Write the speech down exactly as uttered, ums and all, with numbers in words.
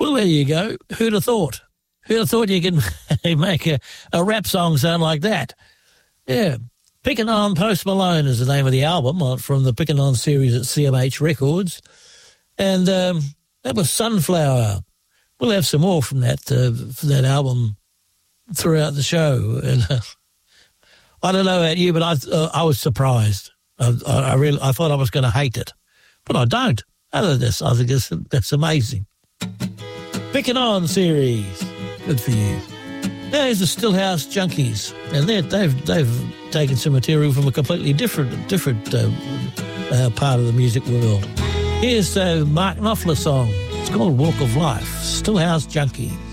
Well, there you go. Who'd have thought? Who'd have thought you could make a, a rap song sound like that? Yeah. Pickin' On Post Malone is the name of the album from the Pickin' On series at C M H Records. And um, that was Sunflower. We'll have some more from that uh, from that album throughout the show. And uh, I don't know about you, but I uh, I was surprised. I, I really I thought I was going to hate it, but I don't. Other than this, I think it's, that's amazing. Pickin' On series, good for you. Now here's the Stillhouse Junkies, and they've they've taken some material from a completely different different uh, uh, part of the music world. Here's a Mark Knopfler song. It's called Walk of Life. Stillhouse Junkies.